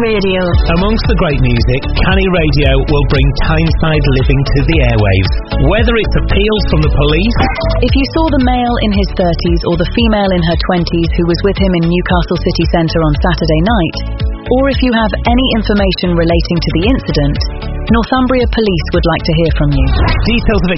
Radio. Amongst the great music, Canny Radio will bring Tyneside living to the airwaves. Whether it's appeals from the police... If you saw the male in his 30s or the female in her 20s who was with him in Newcastle city centre on Saturday night, or if you have any information relating to the incident, Northumbria Police would like to hear from you. Details of